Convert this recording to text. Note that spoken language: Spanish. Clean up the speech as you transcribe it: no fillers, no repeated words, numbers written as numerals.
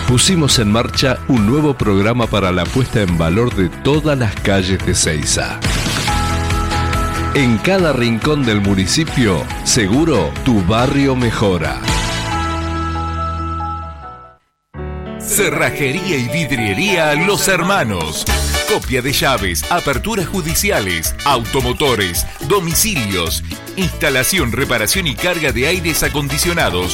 Pusimos en marcha un nuevo programa para la puesta en valor de todas las calles de Seiza. En cada rincón del municipio, seguro tu barrio mejora. Cerrajería y vidriería Los Hermanos. Copia de llaves, aperturas judiciales, automotores, domicilios, instalación, reparación y carga de aires acondicionados,